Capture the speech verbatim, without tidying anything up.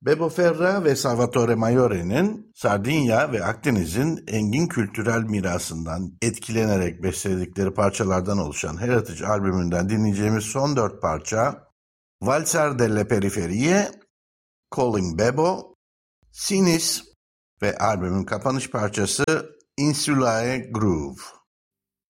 Bebo Ferra ve Salvatore Maiore'nin Sardinya ve Akdeniz'in engin kültürel mirasından etkilenerek bestedikleri parçalardan oluşan Heritage albümünden dinleyeceğimiz son dört parça Valzer delle Periferie, Calling Bebo, Sinis ve albümün kapanış parçası Insulae Groove.